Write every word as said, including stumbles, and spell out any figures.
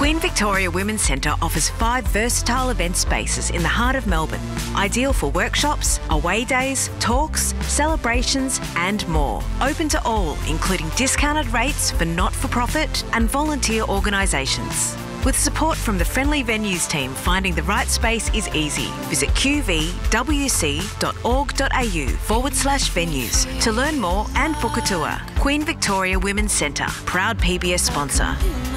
Queen Victoria Women's Centre offers five versatile event spaces in the heart of Melbourne, ideal for workshops, away days, talks, celebrations and more. Open to all, including discounted rates for not-for-profit and volunteer organisations. With support from the Friendly Venues team, finding the right space is easy. Visit qvwc.org.au forward slash venues to learn more and book a tour. Queen Victoria Women's Centre, proud P B S sponsor.